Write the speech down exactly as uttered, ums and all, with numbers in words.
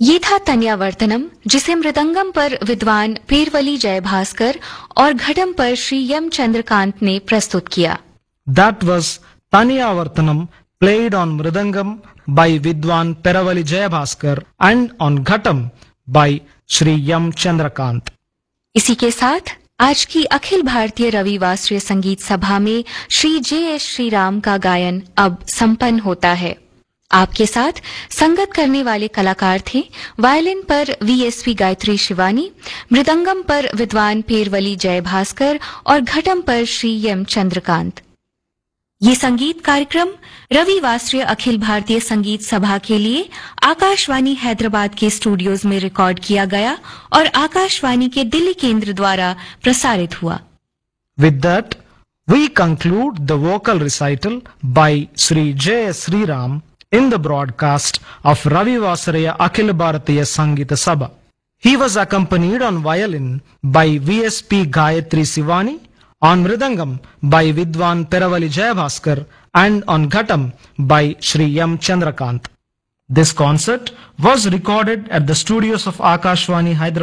ये था तन्यावर्तनम, जिसे मृदंगम पर विद्वान पेरवली जयभास्कर और घटम पर श्री यम चंद्रकांत ने प्रस्तुत किया. That was Taniyavartanam, played on Mridangam by Vidwan Peravali Jayabhaskar and on Ghatam by Shri Yam Chandrakant. इसी के साथ आज की अखिल भारतीय रविवासरीय संगीत सभा में श्री जे एस श्री राम का गायन अब संपन्न होता है. आपके साथ संगत करने वाले कलाकार थे वायलिन पर वीएसपी गायत्री शिवानी, मृदंगम पर विद्वान पेरवली जयभास्कर और घटम पर श्री यम चंद्रकांत. ये संगीत कार्यक्रम रविवासरीय अखिल भारतीय संगीत सभा के लिए आकाशवाणी हैदराबाद के स्टूडियोज में रिकॉर्ड किया गया और आकाशवाणी के दिल्ली केंद्र द्वारा प्रसारित हुआ. With that, we conclude the vocal recital by Sri J S Sri Ram in the broadcast of Ravivasariya Akhil Bharatiya Sangeeta Sabha. He was accompanied on violin by V S P Gayatri Sivani, on Mridangam by Vidwan Peravali Jayabhaskar and on Ghatam by Shri Yam Chandrakant. This concert was recorded at the studios of Akashvani Hyderabad.